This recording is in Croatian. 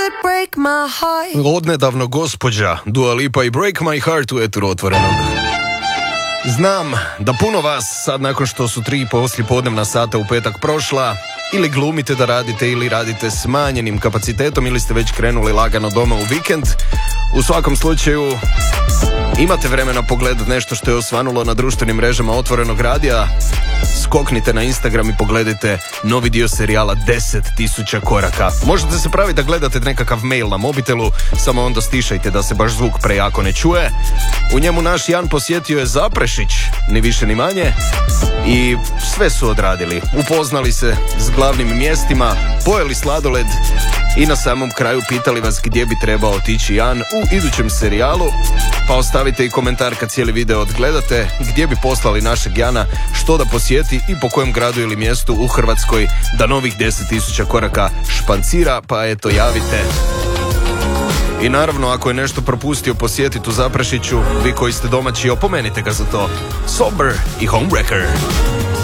Odnedavno gospođa Dua Lipa i Break My Heart u eturu Otvorenog. Znam da puno vas sad nakon što su 3 poslijepodnevna sata u petak prošla, ili glumite da radite ili radite smanjenim kapacitetom ili ste već krenuli lagano doma u vikend. U svakom slučaju imate vremena pogledati nešto što je osvanulo na društvenim mrežama Otvorenog radija. Skoknite na Instagram i pogledajte novi dio serijala 10.000 koraka. Možete se praviti da gledate nekakav mail na mobitelu, samo onda stišajte da se baš zvuk prejako ne čuje. U njemu naš Jan posjetio je Zaprešić, ni više ni manje, i sve su odradili. Upoznali se s glavnim mjestima, pojeli sladoled i na samom kraju pitali vas gdje bi trebao otići Jan u idućem serijalu. Pa ostavite i komentar kad cijeli video odgledate gdje bi poslali našeg Jana, što da posjeti i po kojem gradu ili mjestu u Hrvatskoj da novih 10.000 koraka špancira, pa eto javite. I naravno, ako je nešto propustio posjetiti u Zaprešiću, vi koji ste domaći opomenite ga za to. Sober i Homewrecker.